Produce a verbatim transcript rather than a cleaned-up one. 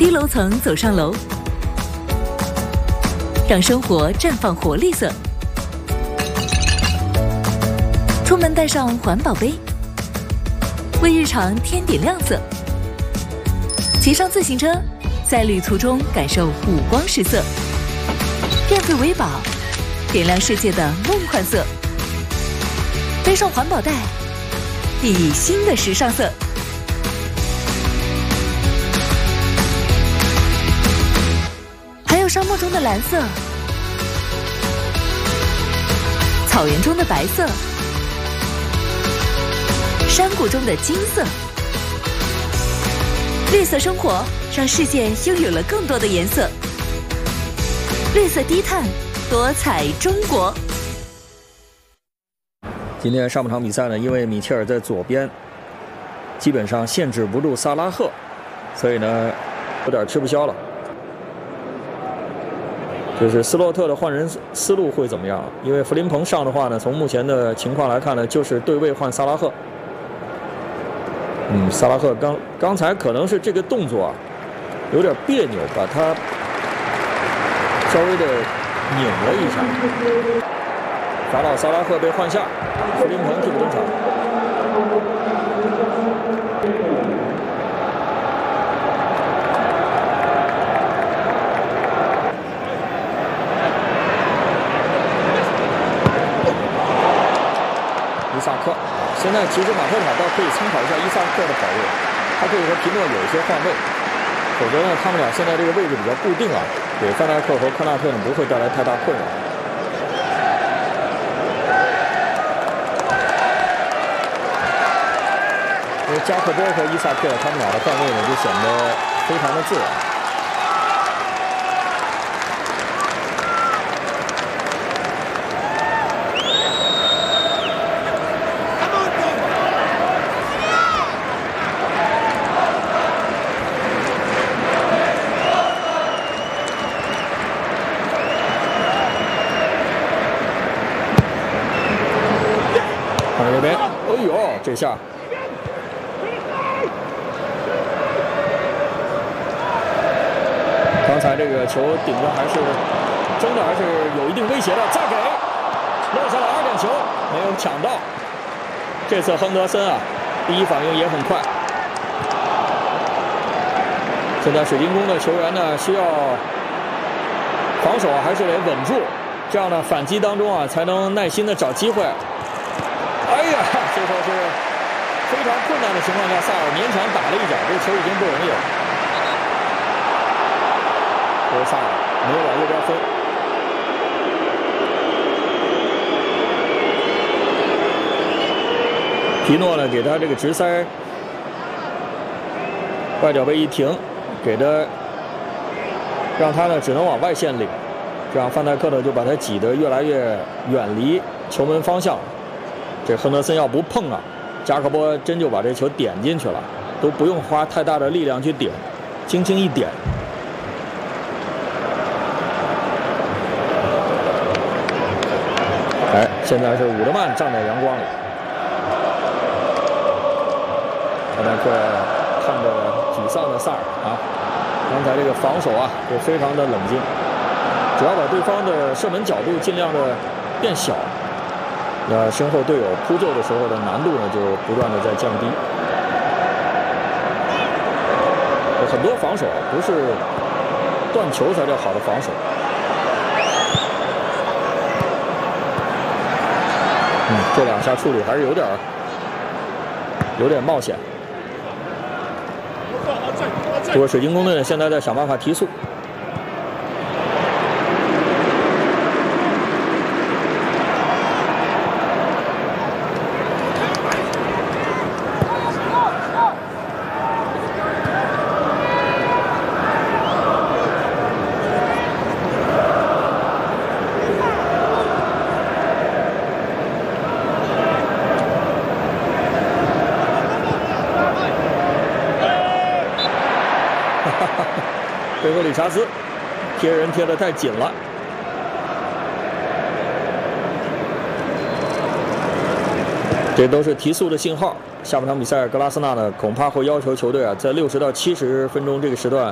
低楼层走上楼，让生活绽放活力色。出门带上环保杯，为日常添点亮色。骑上自行车，在旅途中感受五光十色。电费维保，点亮世界的梦幻色。背上环保袋，熠熠新的时尚色。还有沙漠中的蓝色，草原中的白色，山谷中的金色。绿色生活让世界拥有了更多的颜色。绿色低碳，多彩中国。 今天上半场比赛呢，因为米切尔在左边，基本上限制不住萨拉赫，所以呢有点吃不消了。就是斯洛特的换人思路会怎么样？因为弗林彭上的话呢，从目前的情况来看呢，就是对位换萨拉赫。嗯，萨拉赫刚刚才可能是这个动作啊，有点别扭，把他稍微的拧了一下。法老萨拉赫被换下，弗林彭替补登场。伊萨克，现在其实马特塔倒可以参考一下伊萨克的跑位，他可以和皮诺有一些换位，否则呢，他们俩现在这个位置比较固定啊，给范戴克和科纳特呢不会带来太大困扰。因为加克波和伊萨克他们俩的换位呢，就显得非常的自然。看这边，哎呦，这下！刚才这个球顶着还是争的，还是有一定威胁的。再给落下了二点球，没有抢到。这次亨德森啊，第一反应也很快。现在水晶宫的球员呢，需要防守还是得稳住，这样呢反击当中啊才能耐心的找机会。哎呀，最后是非常困难的情况下，萨尔勉强打了一脚，这球已经不容易了。这萨尔没有往右边分。皮诺呢，给他这个直塞外脚背一停，给他让他呢只能往外线领，这样范戴克呢就把他挤得越来越远离球门方向。这亨德森要不碰啊，加克波真就把这球点进去了，都不用花太大的力量去点，轻轻一点。哎，现在是伍德曼站在阳光里，范戴克看着沮丧的萨尔啊，刚才这个防守啊就非常的冷静，只要把对方的射门角度尽量的变小，那身后队友扑救的时候的难度呢就不断的在降低。很多防守不是断球才叫好的防守。嗯，这两下处理还是有点有点冒险。不过水晶宫队呢现在在想办法提速。贝弗里查斯贴人贴得太紧了。这都是提速的信号。下半场比赛，格拉斯纳呢恐怕会要求球队啊，在六十到七十分钟这个时段